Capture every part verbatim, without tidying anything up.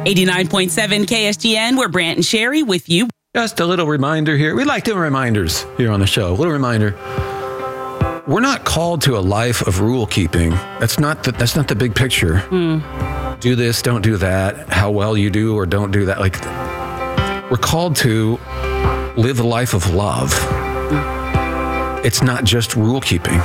eighty-nine point seven K S G N, we're Brant and Sherry with you. Just a little reminder here. We like doing reminders here on the show. A little reminder. We're not called to a life of rule keeping. That's not the, that's not the big picture. Mm. Do this, don't do that. How well you do or don't do that. Like, we're called to live a life of love. Mm. It's not just rule keeping.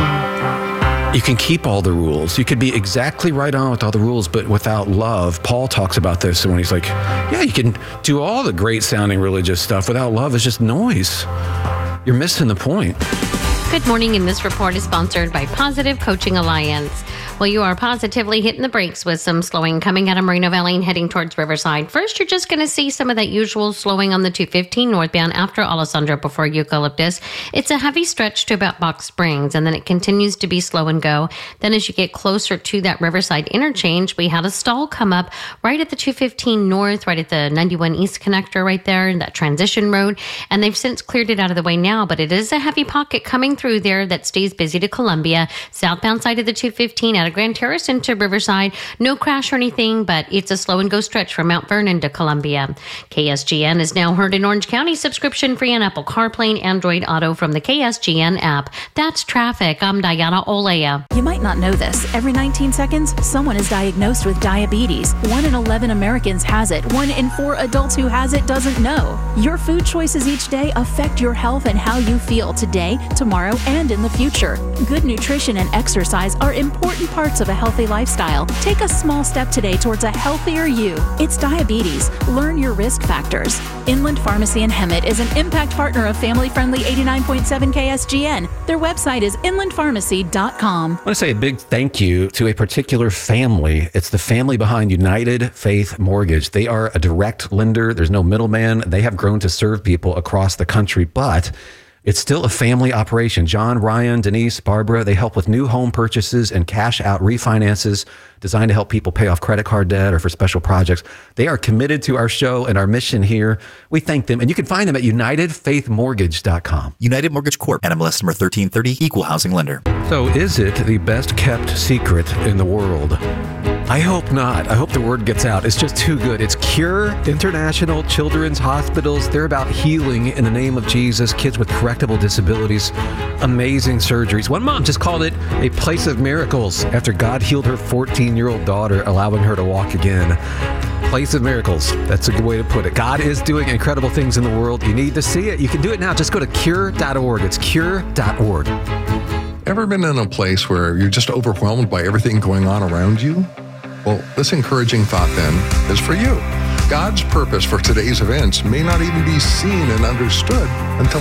You can keep all the rules. You could be exactly right on with all the rules, but without love. Paul talks about this when he's like, yeah, you can do all the great sounding religious stuff. Without love, it's just noise. You're missing the point. Good morning, and this report is sponsored by Positive Coaching Alliance. Well, you are positively hitting the brakes with some slowing coming out of Moreno Valley and heading towards Riverside. First, you're just going to see some of that usual slowing on the two fifteen northbound after Alessandro before Eucalyptus. It's a heavy stretch to about Box Springs, and then it continues to be slow and go. Then as you get closer to that Riverside interchange, we had a stall come up right at the two fifteen north, right at the ninety-one East connector right there, that transition road, and they've since cleared it out of the way now, but it is a heavy pocket coming through there that stays busy to Columbia. Southbound side of the two fifteen out of Grand Terrace into Riverside. No crash or anything, but it's a slow and go stretch from Mount Vernon to Columbia. K S G N is now heard in Orange County, subscription free on Apple CarPlay and Android Auto from the K S G N app. That's traffic. I'm Diana Olea. You might not know this. Every nineteen seconds, someone is diagnosed with diabetes. One in eleven Americans has it. One in four adults who has it doesn't know. Your food choices each day affect your health and how you feel today, tomorrow, and in the future. Good nutrition and exercise are important parts of a healthy lifestyle. Take a small step today towards a healthier you. It's diabetes. Learn your risk factors. Inland Pharmacy in Hemet is an impact partner of family-friendly eighty-nine point seven K S G N. Their website is inland pharmacy dot com. I want to say a big thank you to a particular family. It's the family behind United Faith Mortgage. They are a direct lender. There's no middleman. They have grown to serve people across the country, but it's still a family operation. John, Ryan, Denise, Barbara, they help with new home purchases and cash out refinances designed to help people pay off credit card debt or for special projects. They are committed to our show and our mission here. We thank them. And you can find them at united faith mortgage dot com. United Mortgage Corp, N M L S number thirteen thirty, Equal Housing Lender. So is it the best kept secret in the world? I hope not. I hope the word gets out. It's just too good. It's Cure International Children's Hospitals. They're about healing in the name of Jesus, kids with correctable disabilities, amazing surgeries. One mom just called it a place of miracles after God healed her fourteen-year-old daughter, allowing her to walk again. Place of miracles. That's a good way to put it. God is doing incredible things in the world. You need to see it. You can do it now. Just go to cure dot org. It's cure dot org. Ever been in a place where you're just overwhelmed by everything going on around you? Well, this encouraging thought then is for you. God's purpose for today's events may not even be seen and understood until